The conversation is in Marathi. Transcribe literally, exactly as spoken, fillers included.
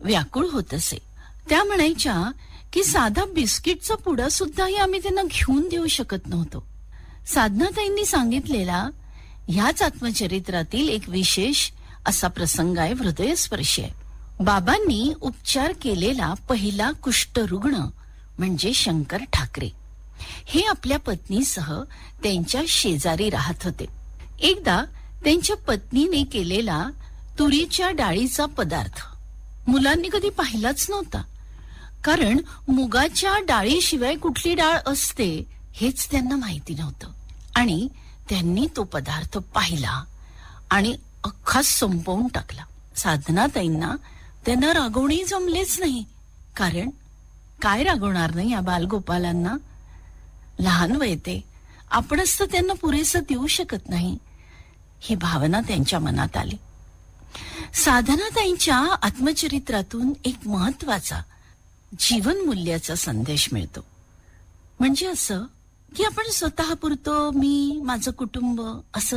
व्याकुळ होत असे. त्या म्हणायच्या की साधा बिस्किटचा पुडा सुद्धाही आम्ही त्यांना घेऊन देऊ शकत नव्हतो. साधनाताईंनी सांगितलेला ह्याच आत्मचरित्रातील एक विशेष असा प्रसंग आहे, हृदयस्पर्शी आहे. बाबांनी उपचार केलेला पहिला कुष्ठरुग्ण म्हणजे शंकर ठाकरे. हे आपल्या पत्नीसह त्यांच्या शेजारी राहत होते. एकदा त्यांच्या पत्नीने केलेला तुरीच्या डाळीचा पदार्थ मुलांनी कधी पाहिलाच नव्हता, कारण मुगाच्या डाळीशिवाय कुठली डाळ असते हेच त्यांना माहिती नव्हतं. आणि त्यांनी तो पदार्थ पाहिला आणि अख्खा संपवून टाकला. साधनाताईंना त्यांना रागवणे जमलेच नाही, कारण काय रागवणार नाही या बालगोपालांना. लहान वय ते, आपणच तर त्यांना पुरेसं देऊ शकत नाही, ही भावना त्यांच्या मनात आली. साधनाताईंच्या आत्मचरित्रातून एक महत्वाचा जीवन मूल्याचा संदेश मिळतो. म्हणजे असं की आपण स्वतःपुरतं, मी, माझं कुटुंब असं